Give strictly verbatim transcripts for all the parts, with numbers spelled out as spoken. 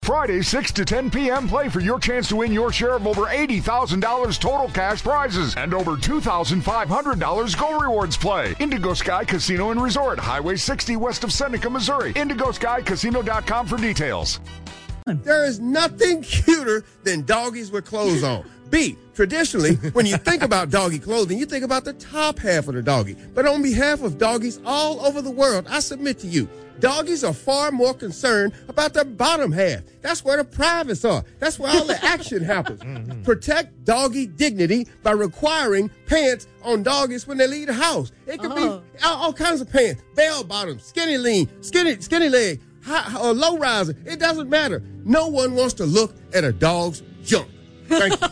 Friday, six to ten p.m., play for your chance to win your share of over eighty thousand dollars total cash prizes and over two thousand five hundred dollars Go Rewards play. Indigo Sky Casino and Resort, Highway sixty west of Seneca, Missouri. indigo sky casino dot com for details. There is nothing cuter than doggies with clothes on. B, traditionally, when you think about doggy clothing, you think about the top half of the doggy. But on behalf of doggies all over the world, I submit to you, doggies are far more concerned about the bottom half. That's where the privates are. That's where all the action happens. Mm-hmm. Protect doggy dignity by requiring pants on doggies when they leave the house. It could oh. be all, all kinds of pants, bell bottoms, skinny lean, skinny skinny leg, high, or low riser. It doesn't matter. No one wants to look at a dog's junk. Thank you.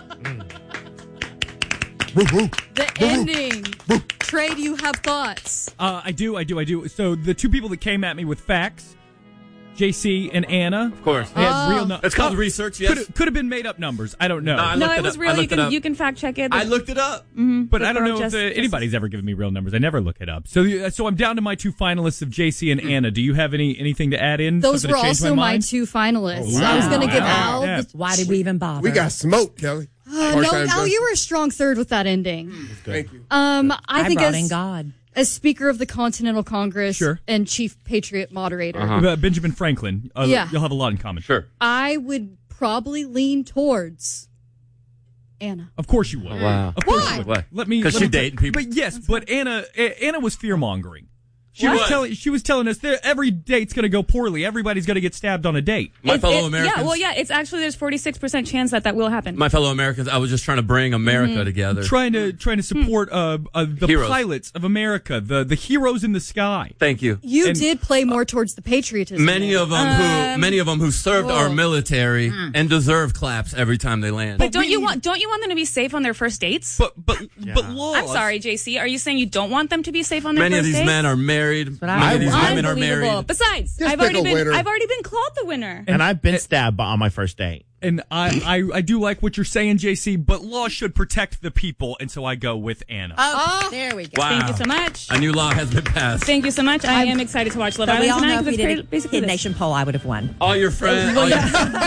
The ending. Trey, do you have thoughts? Uh, I do, I do, I do. So the two people that came at me with facts, J C and Anna. Of course. They had Oh. real numbers. It's called research, yes. Could have been made up numbers. I don't know. No, I No, looked it it was up. real. I You looked it can up. you can fact check it. I looked it up. Mm-hmm. But I don't know Just- if uh, just- anybody's ever given me real numbers. I never look it up. So, uh, so I'm down to my two finalists of J C and Anna. Do you have any anything to add in? Those Something were to change also my, my mind? two finalists. Oh, wow. I was going to give Wow. Al. Yeah. the- Why did we even bother? We got smoked, Kelly. Uh, no, Al, you were a strong third with that ending. Thank you. Um, I, I think brought as, in God. as Speaker of the Continental Congress Sure. and Chief Patriot Moderator, Uh-huh. Uh, Benjamin Franklin. Uh, Yeah. You'll have a lot in common. Sure. I would probably lean towards Anna. Of course you would. Oh, wow. Of course Why? you would. Why? Let me. 'Cause let she me tell- dating people. But yes, but Anna, A- Anna was fear mongering. She What? was telling. She was telling us that every date's going to go poorly. Everybody's going to get stabbed on a date. My It's- fellow it- Americans. Yeah, well, yeah. It's actually there's forty-six percent chance that that will happen. My fellow Americans, I was just trying to bring America Mm-hmm. together. Trying to trying to support uh, uh the Heroes. pilots of America, the the heroes in the sky. Thank you. You And- did play more towards the patriotism. Many there. of them who many of them who served our whoa. military and deserve claps every time they land. but don't you want don't you want them to be safe on their first dates? But but but laws. I'm sorry, J C. Are you saying you don't want them to be safe on their Many first of these dates? men are married. But I- Many of these I- women are married. Besides, Just I've pick already a been winner. I've already been called the winner. And I've been stabbed on my first date. And I, I I do like what you're saying, J C. But law should protect the people, and so I go with Anna. Oh, there we go. Wow. Thank you so much. A new law has been passed. Thank you so much. I am excited to watch Love So we Island all tonight know if we because did it's a basically Kid this. Nation poll, I would have won. All your friends. all your-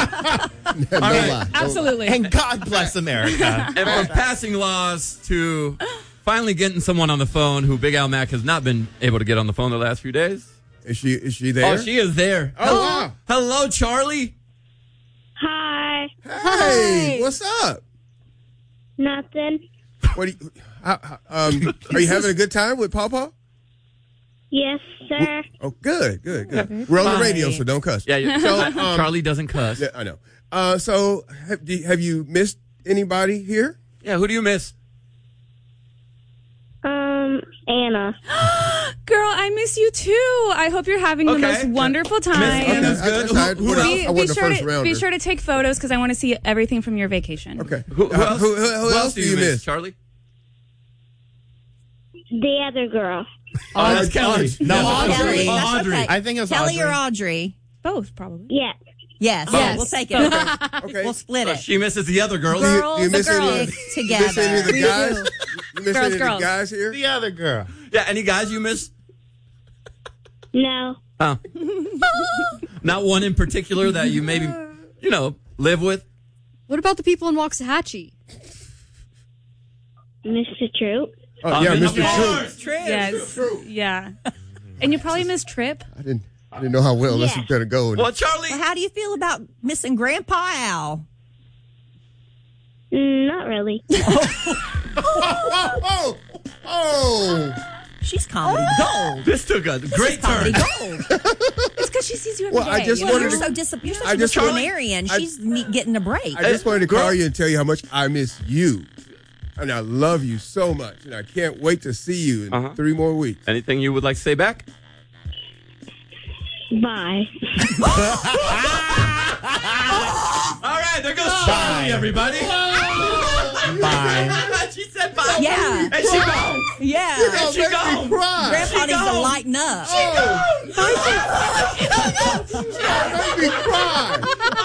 No right. lie. Absolutely. And God bless America. and from passing laws to finally getting someone on the phone who Big Al Mack has not been able to get on the phone the last few days. Is she is she there? Oh, she is there. Oh, wow. Hello, Charlie. Hi. Hey, what's up? Nothing. What do you, how, how, um, are you having a good time with Pawpaw? Yes, sir. Oh, good, good, good. We're on the radio, so don't cuss. Yeah, yeah. So, um, Charlie doesn't cuss. Yeah, I know. Uh, so, have, do, have you missed anybody here? Yeah, who do you miss? Um, Anna. Girl, I miss you too. I hope you're having the Okay. most wonderful time. Okay, that's I- good. I- I- Who- who who else? Be, I be wasn't the sure first to rounder. be sure to take photos because I want to see everything from your vacation. Okay. Who, who Uh, else? Who, who, who else do you miss? Charlie? The other girl. Oh, that's Kelly. No, Yeah. Kelly. Oh, That's Audrey. okay. I think it's Kelly Audrey. or Audrey? Both, probably. Yes. Yes. Yes. We'll take it. Okay. We'll split Oh, it. she misses the other girls. Do you, Girls, do you miss the any, girls. of- Stick you miss any of the together. guys? do. You miss Girls, any of girls. the guys here? The other girl. Yeah, any guys you miss? No. Oh. Not one in particular that you maybe, you know, live with? What about the people in Waxahachie? Mister Troop. Oh, yeah, Um, Mister of Troop. course. Yes. Yeah. And you probably miss Trip. I didn't, I didn't know how well this Yeah. was going to go. Well, Charlie. Well, how do you feel about missing Grandpa Al? Mm, not really. oh, oh, oh. She's comedy gold. This took a great Comedy turn. gold. It's because she sees you every day. Well, I just Well, wanted you're to- so dis- you're such I a just- disciplinarian. I- She's me- getting a break. I just wanted to call you and tell you how much I miss you. And I love you so much. And I can't wait to see you in Uh-huh. three more weeks. Anything you would like to say back? Bye. All right, there goes Charlie, everybody. Bye. She said bye. Yeah. And she gone. Yeah. You're she going to make gone. me cry. Grandpa needs to gone. lighten up. Oh, make me cry.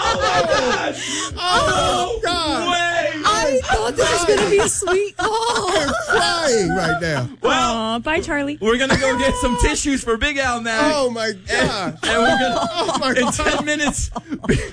Oh, God. Wait. I thought this was going to be a sweet call. I'm crying right now. Aw, bye, Charlie. We're going to go get some tissues for Big Al now. Oh, my God. And we're going to, Oh, my in God. ten minutes,